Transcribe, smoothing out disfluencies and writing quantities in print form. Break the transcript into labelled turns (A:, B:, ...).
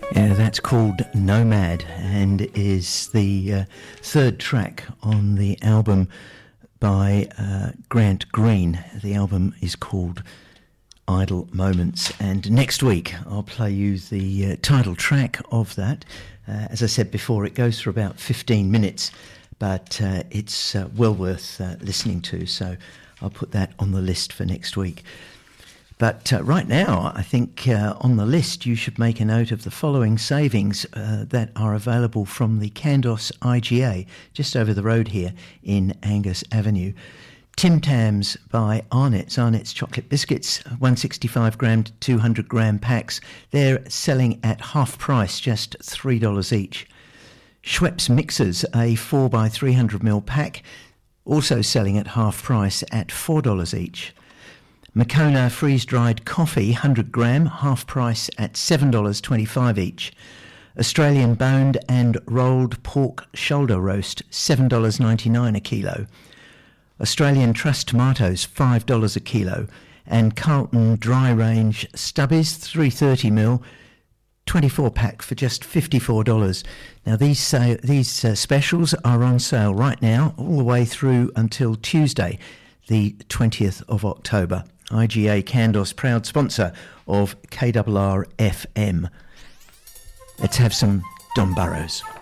A: Yeah, that's called Nomad and is the third track on the album by Grant Green. The album is called Idle Moments, and next week I'll play you the title track of that. As I said before, it goes for about 15 minutes, but it's well worth listening to, so I'll put that on the list for next week. But right now, I think on the list you should make a note of the following savings that are available from the Candos IGA, just over the road here in Angus Avenue. Tim Tams by Arnott's, Arnott's Chocolate Biscuits, 165 gram to 200 gram packs. They're selling at half price, just $3 each. Schweppes Mixers, a 4x300ml pack, also selling at half price at $4 each. Moccona freeze-dried coffee, 100 gram, half price at $7.25 each. Australian boned and rolled pork shoulder roast, $7.99 a kilo. Australian Trust tomatoes, $5 a kilo. And Carlton dry range stubbies, 330ml, 24 pack for just $54. Now these specials are on sale right now, all the way through until Tuesday, the 20th of October. IGA Candos, proud sponsor of KRR FM. Let's have some Don Burrows.